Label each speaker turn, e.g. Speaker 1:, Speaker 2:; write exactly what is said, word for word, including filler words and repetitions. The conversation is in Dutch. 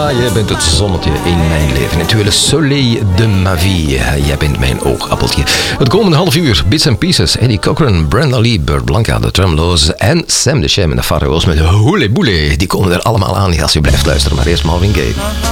Speaker 1: Ja, jij bent het zonnetje in mijn leven. Het hele soleil de ma vie. Jij bent mijn oogappeltje. Het komende half uur, Bits and Pieces. Eddie Cochran, Brenda Lee, Burt Blanca, de Tremolo's en Sam de Sham en de Pharaohs met Hoole Boele. Die komen er allemaal aan als je blijft luisteren. Maar eerst Marvin Gaye.